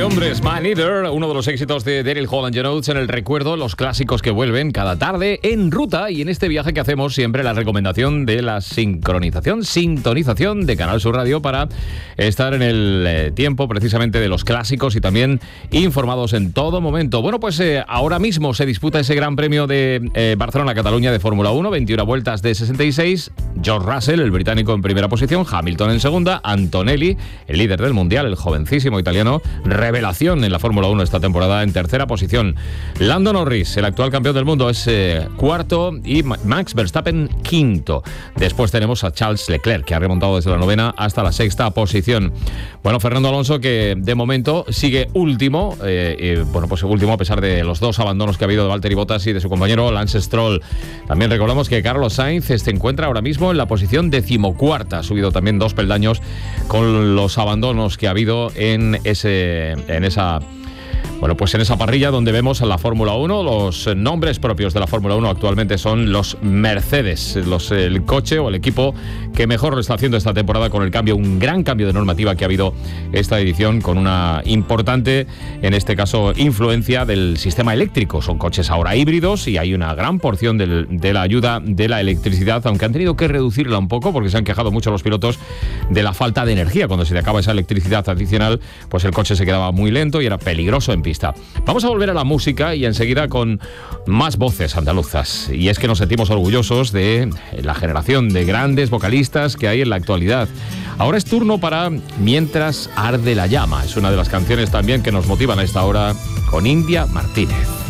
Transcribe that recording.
de hombres, Man Eater, uno de los éxitos de Daryl Hall and Oates en el recuerdo, los clásicos que vuelven cada tarde en ruta, y en este viaje que hacemos siempre la recomendación de la sintonización de Canal Sur Radio para estar en el tiempo precisamente de los clásicos y también informados en todo momento. Bueno, pues ahora mismo se disputa ese Gran Premio de Barcelona-Cataluña de Fórmula 1, 21 vueltas de 66, George Russell, el británico, en primera posición, Hamilton en segunda, Antonelli, el líder del Mundial, el jovencísimo italiano, revelación en la Fórmula 1 esta temporada, en tercera posición. Lando Norris, el actual campeón del mundo, es cuarto, y Max Verstappen quinto. Después tenemos a Charles Leclerc, que ha remontado desde la novena hasta la sexta posición. Bueno, Fernando Alonso, que de momento sigue último, pues último a pesar de los dos abandonos que ha habido de Valtteri Bottas y de su compañero Lance Stroll. También recordamos que Carlos Sainz se encuentra ahora mismo en la posición 14ª, ha subido también 2 peldaños con los abandonos que ha habido en esa parrilla donde vemos a la Fórmula 1. Los nombres propios de la Fórmula 1 actualmente son los Mercedes, el coche o el equipo que mejor lo está haciendo esta temporada con un gran cambio de normativa que ha habido esta edición, con una importante, en este caso, influencia del sistema eléctrico. Son coches ahora híbridos y hay una gran porción de la ayuda de la electricidad, aunque han tenido que reducirla un poco porque se han quejado mucho los pilotos de la falta de energía. Cuando se le acaba esa electricidad adicional, pues el coche se quedaba muy lento y era peligroso en pista. Vamos a volver a la música y enseguida con más voces andaluzas. Y es que nos sentimos orgullosos de la generación de grandes vocalistas que hay en la actualidad. Ahora es turno para Mientras arde la llama. Es una de las canciones también que nos motivan a esta hora, con India Martínez.